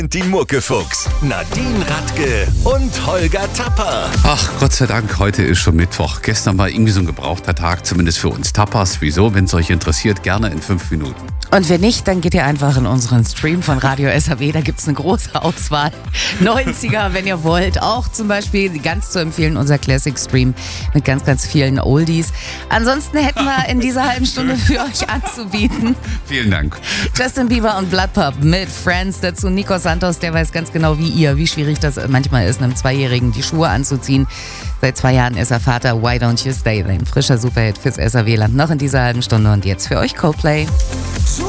Die Muckefuchs, Nadine Radke und Holger Tapper. Ach, Gott sei Dank, heute ist schon Mittwoch. Gestern war irgendwie so ein gebrauchter Tag, zumindest für uns Tappers. Wieso? Wenn es euch interessiert, gerne in 5 Minuten. Und wenn nicht, dann geht ihr einfach in unseren Stream von Radio SAW. Da gibt es eine große Auswahl. 90er, wenn ihr wollt. Auch zum Beispiel, ganz zu empfehlen, unser Classic-Stream mit ganz, ganz vielen Oldies. Ansonsten hätten wir in dieser halben Stunde für euch anzubieten. Vielen Dank. Justin Bieber und Bloodpop mit Friends. Dazu Nico Santos, der weiß ganz genau wie schwierig das manchmal ist, einem Zweijährigen die Schuhe anzuziehen. Seit 2 Jahren ist er Vater. Why Don't You Stay Then? Frischer Superhit fürs SAW-Land noch in dieser halben Stunde. Und jetzt für euch Coldplay.